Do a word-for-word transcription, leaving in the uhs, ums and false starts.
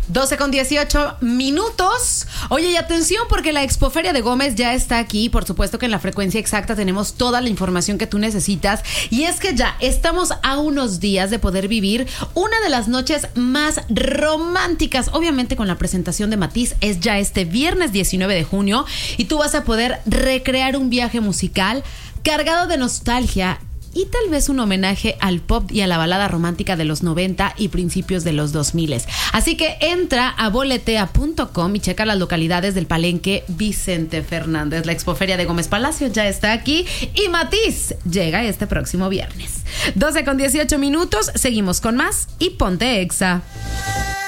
doce con dieciocho minutos. Oye, y atención porque la Expoferia de Gómez ya está aquí. Por supuesto que en la frecuencia exacta tenemos toda la información que tú necesitas. Y es que ya estamos a unos días de poder vivir una de las noches más románticas. Obviamente con la presentación de Matiz es ya este viernes diecinueve de junio. Y tú vas a poder recrear un viaje musical cargado de nostalgia y tal vez un homenaje al pop y a la balada romántica de los noventa y principios de los dos mil. Así que entra a boletea punto com y checa las localidades del Palenque Vicente Fernández. La Expoferia de Gómez Palacio ya está aquí y Matiz llega este próximo viernes. doce con dieciocho minutos, seguimos con más y ponte Exa.